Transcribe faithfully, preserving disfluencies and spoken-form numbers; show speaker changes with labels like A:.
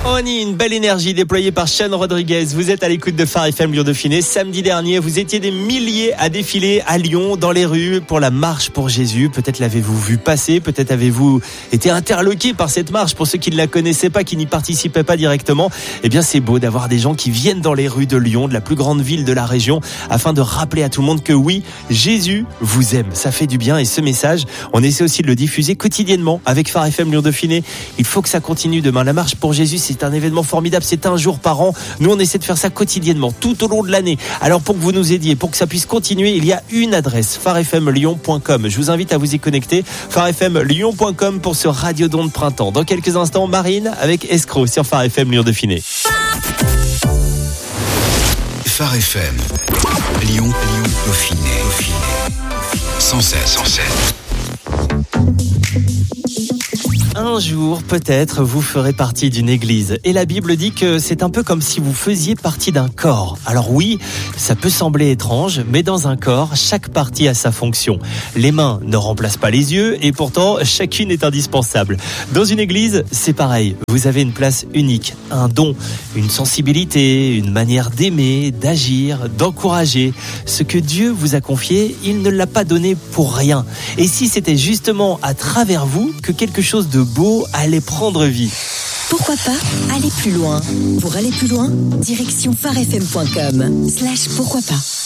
A: Harmony, une belle énergie déployée par Sean Rodriguez. Vous êtes à l'écoute de Phare F M Lyon Dauphiné. Samedi dernier, vous étiez des milliers à défiler à Lyon, dans les rues, pour la marche pour Jésus. Peut-être l'avez-vous vu passer, peut-être avez-vous été interloqué par cette marche. Pour ceux qui ne la connaissaient pas, qui n'y participaient pas directement, eh bien c'est beau d'avoir des gens qui viennent dans les rues de Lyon, de la plus grande ville de la région, afin de rappeler à tout le monde que oui, Jésus vous aime. Ça fait du bien et ce message, on essaie aussi de le diffuser quotidiennement avec Phare F M Lyon Dauphiné. Il faut que ça continue demain. La marche pour Jésus, c'est un événement formidable, c'est un jour par an. Nous, on essaie de faire ça quotidiennement, tout au long de l'année. Alors, pour que vous nous aidiez, pour que ça puisse continuer, il y a une adresse, phare f m lyon point com. Je vous invite à vous y connecter, phare f m lyon point com pour ce radiodon de printemps. Dans quelques instants, Marine avec Escroc sur Phare F M Lyon Dauphiné.
B: Phare F M, Lyon, Lyon, Dauphiné, Dauphiné. cent sept, cent sept.
A: Un jour, peut-être, vous ferez partie d'une église. Et la Bible dit que c'est un peu comme si vous faisiez partie d'un corps. Alors oui, ça peut sembler étrange, mais dans un corps, chaque partie a sa fonction. Les mains ne remplacent pas les yeux, et pourtant, chacune est indispensable. Dans une église, c'est pareil. Vous avez une place unique, un don, une sensibilité, une manière d'aimer, d'agir, d'encourager. Ce que Dieu vous a confié, il ne l'a pas donné pour rien. Et si c'était justement à travers vous que quelque chose de beau allait prendre vie.
C: Pourquoi pas aller plus loin? Pour aller plus loin, direction phare f m point com slash pourquoi pas.